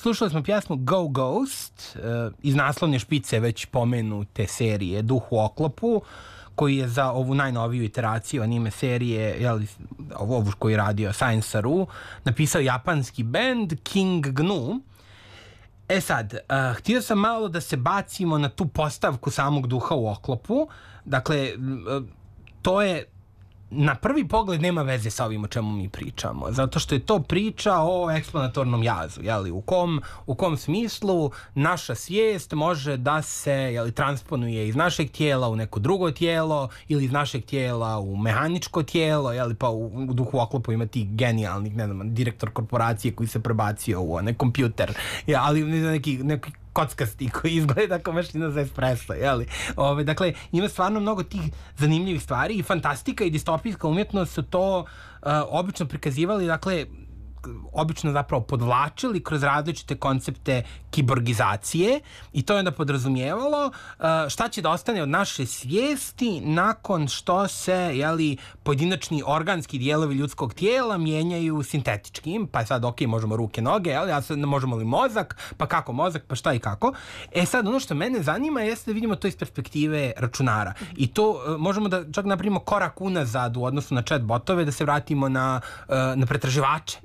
Slušali smo pjesmu Go Ghost iz naslovne špice već pomenute serije Duh u oklopu, koji je za ovu najnoviju iteraciju anime serije, ovu koju je radio Science.ru, napisao japanski band King Gnu. Sad, htio sam malo da se bacimo na tu postavku samog duha u oklopu. Dakle, to je na prvi pogled nema veze sa ovim o čemu mi pričamo, zato što je to priča o eksplanatornom jazu, u kom smislu naša svijest može da se transponuje iz našeg tijela u neko drugo tijelo ili iz našeg tijela u mehaničko tijelo, pa u duhu oklopu ima tih genijalnih, ne znam, direktor korporacije koji se prebacio u onaj kompjuter, ali neki kockasti koji izgleda kao mašina za espresso, Dakle, ima stvarno mnogo tih zanimljivih stvari i fantastika i distopijska umjetnost su to obično prikazivali, dakle, obično zapravo podvlačili kroz različite koncepte kiborgizacije i to je onda podrazumijevalo šta će da ostane od naše svijesti nakon što se pojedinačni organski dijelovi ljudskog tijela mijenjaju sintetičkim, pa sad možemo ruke, noge, a sad možemo li mozak, pa kako mozak, pa šta i kako. Sad ono što mene zanima jeste da vidimo to iz perspektive računara i to možemo da čak napravimo korak unazad u odnosu na chatbotove, da se vratimo na pretraživače.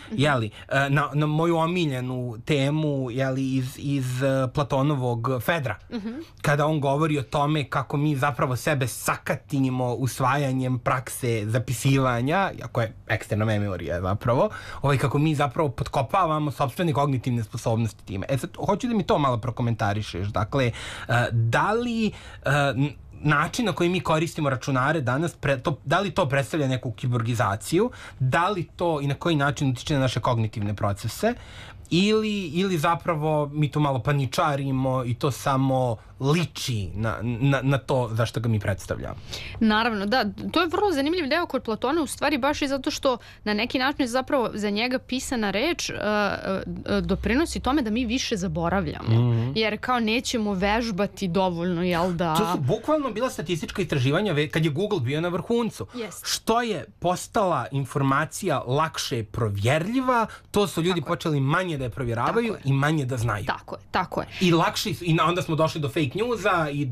Na moju omiljenu temu iz Platonovog Fedra, kada on govori o tome kako mi zapravo sebe sakatinimo usvajanjem prakse zapisivanja, ako je eksterna memorija zapravo, kako mi zapravo potkopavamo sopstvene kognitivne sposobnosti time. Sad, hoću da mi to malo prokomentarišeš. Dakle, da li način na koji mi koristimo računare danas, da li to predstavlja neku kiborgizaciju, da li to i na koji način utiče na naše kognitivne procese, ili zapravo mi to malo paničarimo i to samo liči na to za što ga mi predstavljamo. Naravno, da. To je vrlo zanimljiv deo kod Platona, u stvari baš i zato što na neki način zapravo za njega pisana reč doprinosi tome da mi više zaboravljamo. Jer kao nećemo vežbati dovoljno, To su bukvalno bila statistička istraživanja kad je Google bio na vrhuncu. Što je postala informacija lakše provjerljiva, to su ljudi počeli manje da je provjeravaju i manje da znaju. Tako je. I lakše, i onda smo došli do fake newsa i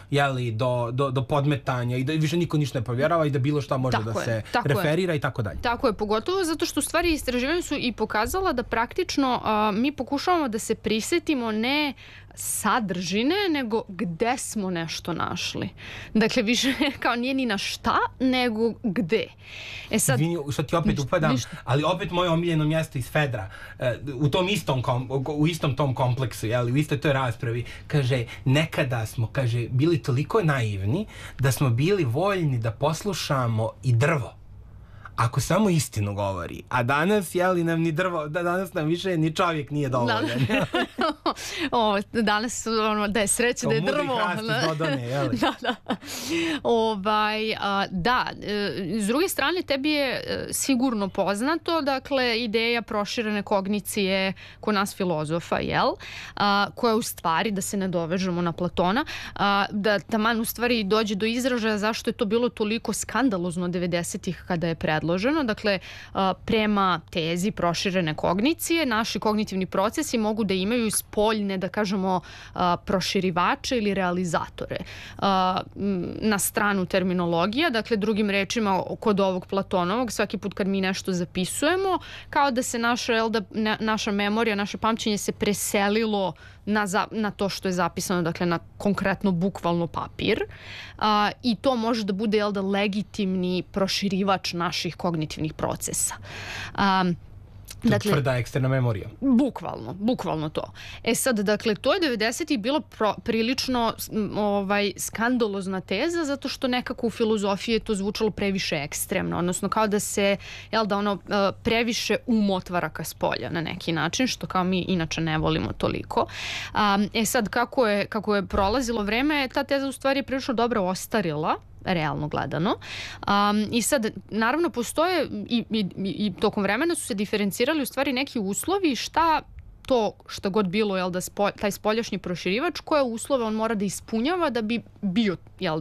do podmetanja i da više niko ništa ne provjerava i da bilo šta može da se referira i tako dalje. Tako je, pogotovo zato što u stvari istraživanja su i pokazala da praktično mi pokušavamo da se prisjetimo ne sadržine, nego gde smo nešto našli. Dakle, više kao nije ni na šta, nego gde. Sad, što ti opet upadam, ali opet moje omiljeno mjesto iz Fedra, u istom tom kompleksu, u istoj toj raspravi, kaže, nekada smo, bili toliko naivni da smo bili voljni da poslušamo i drvo, ako samo istinu govori. A danas, nam ni drvo, danas nam više ni čovjek nije dovoljan. Danas, da je sreće da je drvo. S druge strane, tebi je sigurno poznato, dakle, ideja proširene kognicije kod nas filozofa, koja u stvari, da se nadovežemo na Platona, da taman u stvari dođe do izražaja zašto je to bilo toliko skandalozno 90-ih kada je predloženo. Dakle, prema tezi proširene kognicije, naši kognitivni procesi mogu da imaju spoljne, da kažemo, proširivače ili realizatore. Na stranu terminologija, dakle, drugim rečima, kod ovog Platonovog, svaki put kad mi nešto zapisujemo, kao da se naša memorija, naše pamćenje se preselilo na to što je zapisano, dakle, na konkretno bukvalno papir. I to može da bude, legitimni proširivač naših kognitivnih procesa. Dakle, tvrda eksterna memorija. Bukvalno to. Sad, dakle, to je 90-ih bilo prilično skandalozna teza, zato što nekako u filozofiji je to zvučalo previše ekstremno, odnosno kao da se, previše otvara ka spolja na neki način, što kao mi inače ne volimo toliko. Sad, kako je prolazilo vreme, ta teza u stvari je prilično dobro ostarila, realno gledano. I sad, naravno, postoje i tokom vremena su se diferencirali u stvari neki uslovi šta god bilo, taj spoljašnji proširivač, koje uslove on mora da ispunjava da bi bio,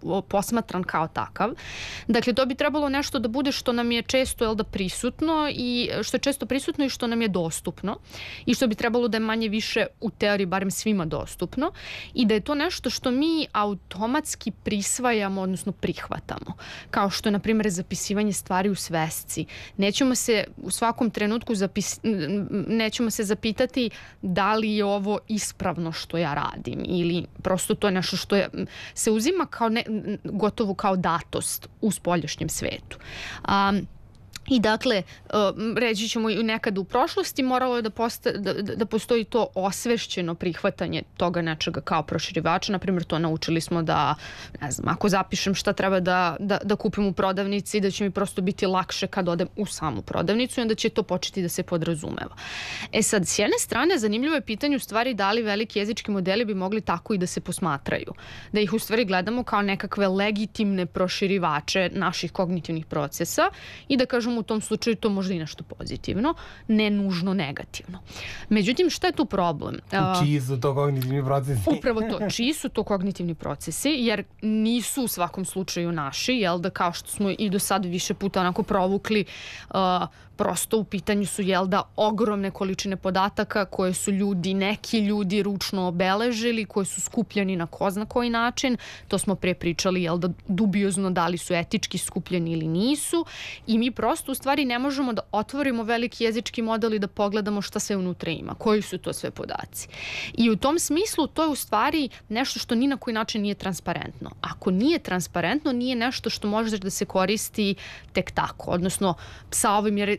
posmatran kao takav. Dakle, to bi trebalo nešto da bude što nam je često prisutno i što je često prisutno i što nam je dostupno i što bi trebalo da je manje više u teoriji barem svima dostupno i da je to nešto što mi automatski prisvajamo, odnosno prihvatamo. Kao što je, na primjer, zapisivanje stvari u svesci. Nećemo se u svakom trenutku nećemo se zapitati da li je ovo ispravno što ja radim ili prosto to je nešto što se uzima kao gotovo kao datost u spoljašnjem svetu. I dakle, reći ćemo i nekada u prošlosti moralo je da postoji to osvešćeno prihvatanje toga nečega kao proširivača. Naprimjer, to naučili smo da, ne znam, ako zapišem šta treba da kupim u prodavnici, da će mi prosto biti lakše kad odem u samu prodavnicu i onda će to početi da se podrazumeva. Sad, s jedne strane, zanimljivo je pitanje u stvari da li veliki jezički modeli bi mogli tako i da se posmatraju. Da ih u stvari gledamo kao nekakve legitimne proširivače naših kognitivnih procesa i da kažemo u tom slučaju to možda i nešto pozitivno, ne nužno negativno. Međutim, šta je tu problem? Čiji su to kognitivni procesi? Upravo to, čiji su to kognitivni procesi, jer nisu u svakom slučaju naši, jel da, kao što smo i do sad više puta onako provukli, prosto u pitanju su, jel da, ogromne količine podataka koje su neki ljudi ručno obeležili, koji su skupljeni na ko zna koji način. To smo pre pričali, jel da, dubiozno da li su etički skupljeni ili nisu. I mi prosto u stvari ne možemo da otvorimo veliki jezički model i da pogledamo šta sve unutra ima, koji su to sve podaci. I u tom smislu to je u stvari nešto što ni na koji način nije transparentno. Ako nije transparentno, nije nešto što može da se koristi tek tako. Odnosno, sa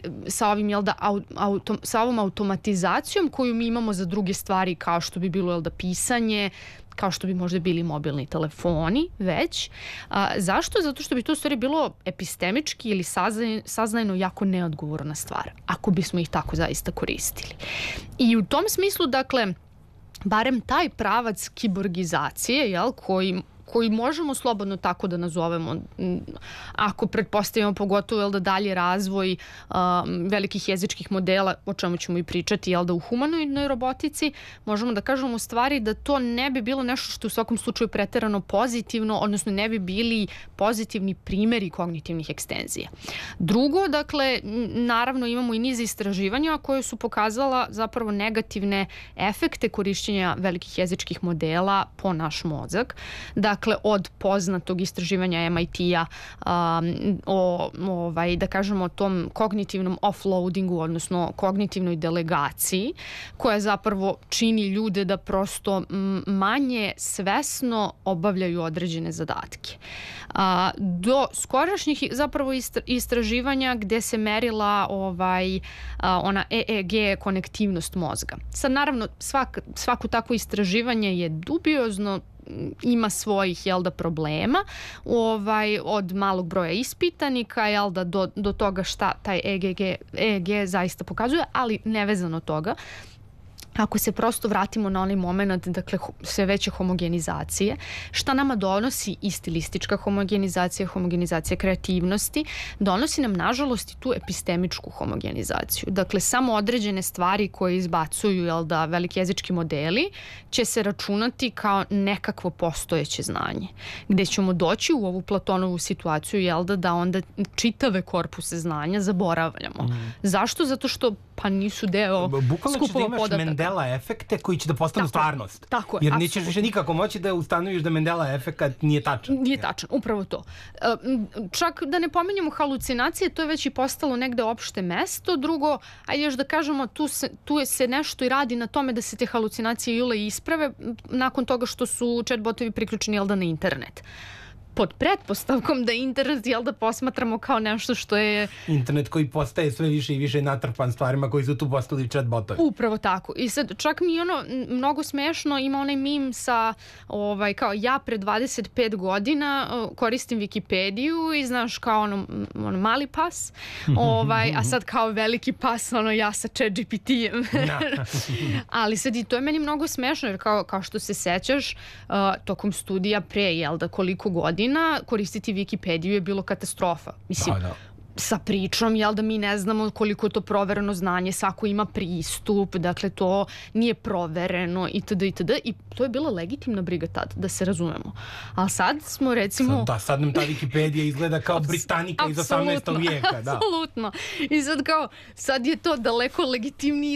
ovom automatizacijom koju mi imamo za druge stvari, kao što bi bilo, jel da, pisanje, kao što bi možda bili mobilni telefoni već. Zašto? Zato što bi to u stvari bilo epistemički ili saznajno jako neodgovorna stvar, ako bismo ih tako zaista koristili. I u tom smislu, dakle, barem taj pravac kiborgizacije, jel, koji možemo slobodno tako da nazovemo, ako pretpostavimo pogotovo, jel da, dalje razvoj velikih jezičkih modela, o čemu ćemo i pričati, jel da, u humanoidnoj robotici, možemo da kažemo u stvari da to ne bi bilo nešto što u svakom slučaju preterano pozitivno, odnosno ne bi bili pozitivni primjeri kognitivnih ekstenzija. Drugo, dakle, naravno imamo i niz istraživanja koje su pokazala zapravo negativne efekte korišćenja velikih jezičkih modela po naš mozak. Dakle, od poznatog istraživanja MIT-a da kažemo o tom kognitivnom offloadingu, odnosno kognitivnoj delegaciji, koja zapravo čini ljude da prosto manje svesno obavljaju određene zadatke. Do skorašnjih zapravo istraživanja gde se merila ona EEG konektivnost mozga. Sad, naravno, svako takvo istraživanje je dubiozno, ima svojih, jel da, problema, od malog broja ispitanika, jel da, do toga šta taj EEG zaista pokazuje, ali nevezano od toga. Ako se prosto vratimo na onaj moment, dakle, sve veće homogenizacije, šta nama donosi i stilistička homogenizacija kreativnosti, donosi nam, nažalost, i tu epistemičku homogenizaciju. Dakle, samo određene stvari koje izbacuju, jel da, veliki jezički modeli će se računati kao nekakvo postojeće znanje. Gde ćemo doći u ovu Platonovu situaciju, jel da onda čitave korpuse znanja zaboravljamo. Zašto? Zato što nisu deo skupova podataka. Mandela efekte koji će da postanu stvarnost. Tako je. Jer nećeš više nikako moći da ustanoviš da Mandela efekat nije tačan. Nije tačan, upravo to. Čak da ne pominjamo halucinacije, to je već i postalo negde opšte mesto. Drugo, ajde još da kažemo, tu se nešto i radi na tome da se te halucinacije isprave nakon toga što su chatbotovi priključeni, jel da, na internet. Pod pretpostavkom da internet, jel da, posmatramo kao nešto što je... Internet koji postaje sve više i više natrpan stvarima koji su tu postali chatbotovi. Upravo tako. I sad čak mi mnogo smešno, ima onaj meme sa kao ja pre 25 godina koristim Wikipediju i znaš kao ono mali pas, a sad kao veliki pas, ja sa ChatGPT-em. Ali sad i to je meni mnogo smešno, jer kao što se sećaš, tokom studija pre, jel da, koliko godina koristiti Wikipediju je bilo katastrofa. Mislim, sa pričom, jel, da mi ne znamo koliko je to provereno znanje, svako ima pristup, dakle to nije provereno itd. I to je bila legitimna briga tad, da se razumemo. Ali sad smo recimo... Sad nam ta Wikipedija izgleda kao Britanika iz 18. vijeka. Apsolutno. I sad je to daleko legitimniji